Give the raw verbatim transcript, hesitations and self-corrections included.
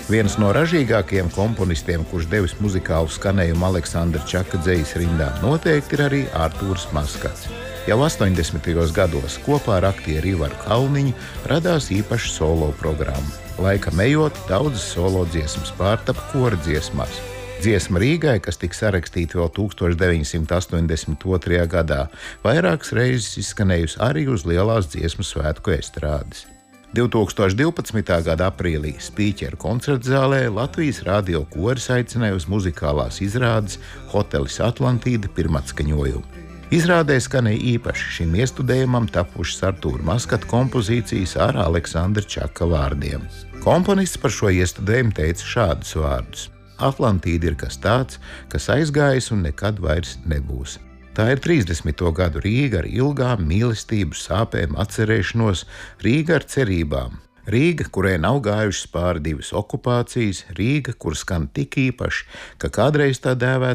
Viens no ražīgākajiem komponistiem, kurš devis muzikālu skanējumu Aleksandra Čaka dzejas rindām, noteikti ir arī Artūrs Maskats. Jau astoņdesmitajos gados kopā ar aktieru Ivaru Kalniņu radās īpaša solo programma. Laikam ejot, daudzas solo dziesmas pārtapa kora dziesmās. Dziesma Rīgai, kas tika sarakstīta vēl tūkstoš deviņsimt astoņdesmit otrajā gadā, vairākas reizes izskanējusi arī uz lielās dziesmu svētku estrādes. divtūkstoš divpadsmitā gada aprīlī Spīķera koncertzālē Latvijas radio koris aicināja uz muzikālās izrādes Hotelis Atlantīda pirmatskaņojumu. Izrādē skanēja īpaši šim iestudējumam tapušas Artūra Maskata kompozīcijas ar Aleksandra Čaka vārdiem. Komponists par šo iestudējumu teica šādus vārdus: Atlantīda ir kas tāds, kas aizgājis un nekad vairs nebūs. Tā ir trīsdesmito gadu Rīga ar ilgām mīlestību, sāpēm, atcerēšanos, Rīga ar cerībām. Rīga, kurai nav gājušas pāri divas okupācijas, Rīga, kur skan tik īpaši, ka kādreiz tā dēvēt